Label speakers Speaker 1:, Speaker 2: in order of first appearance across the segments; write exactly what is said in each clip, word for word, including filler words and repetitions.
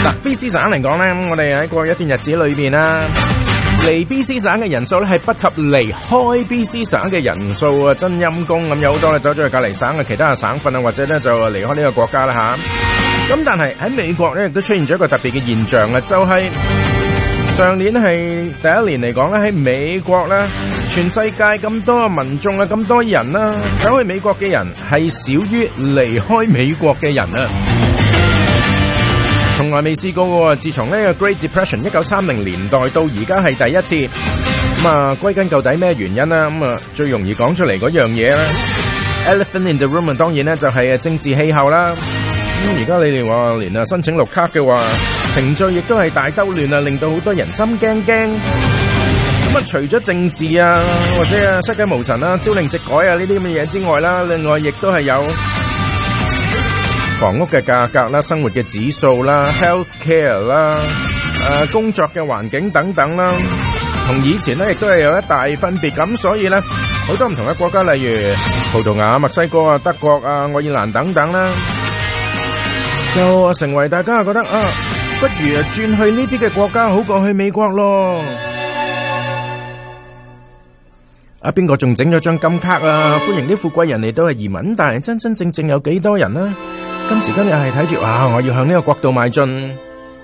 Speaker 1: 嗱，B C 省嚟講咧，我哋喺過去一段日子裏邊啦，嚟 B C 省嘅人數咧係不及離開 B C 省嘅人數啊，真陰公咁，有好多咧走咗去隔離省嘅其他嘅省份啊，或者咧就離開呢個國家啦吓。咁但係喺美國咧亦都出現咗一個特別嘅現象啊，就係上年係第一年嚟講咧，喺美國咧，全世界咁多嘅民眾啊，咁多人啦，走去美國嘅人係少於離開美國嘅人啊。從來未試過喎，自從呢個 Great Depression 一九三零年代到而家係第一次。咁啊，歸根究底咩原因啦？咁啊，最容易講出嚟嗰樣嘢咧 ，Elephant in the room 當然咧就係政治氣候啦。咁而家你哋話連啊申請綠卡嘅話，程序亦都係大兜亂啊，令到好多人心驚驚。咁啊，除咗政治啊或者啊世界無神啦、朝令夕改啊呢啲咁嘅嘢之外啦，另外亦都係有房屋嘅價格啦、生活嘅指數啦、health care 啦、誒工作嘅環境等等啦，同以前咧亦都係有一大分別。咁所以咧，好多唔同嘅國家，例如葡萄牙、墨西哥啊、德國啊、愛爾蘭等等啦，就成為大家覺得啊，不如啊轉去呢啲嘅國家好過去美國咯。啊，邊個仲整咗張金卡啊？歡迎啲富貴人嚟到去移民，但係真真正正有幾多人呢？今時今日係睇住，哇！我要向呢個國度邁進，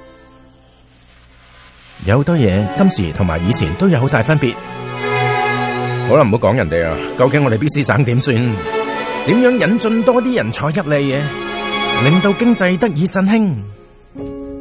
Speaker 1: 有好多嘢今時同埋以前都有好大分別。好啦，唔好講人哋啊，究竟我哋 B C 省點算？點樣引進多啲人才入嚟嘅，令到經濟得以振興？